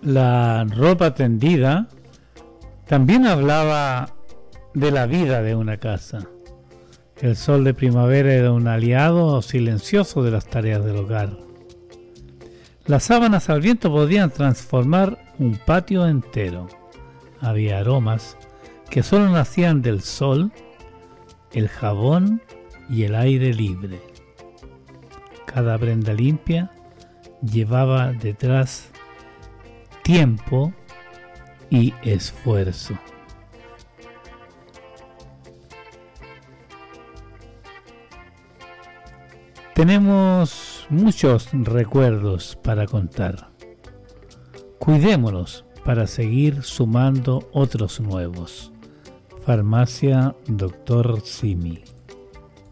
La ropa tendida también hablaba de la vida de una casa. El sol de primavera era un aliado silencioso de las tareas del hogar. Las sábanas al viento podían transformar un patio entero. Había aromas que solo nacían del sol, el jabón y el aire libre. Cada prenda limpia llevaba detrás tiempo y esfuerzo. Tenemos muchos recuerdos para contar. Cuidémonos para seguir sumando otros nuevos. Farmacia Dr. Simi.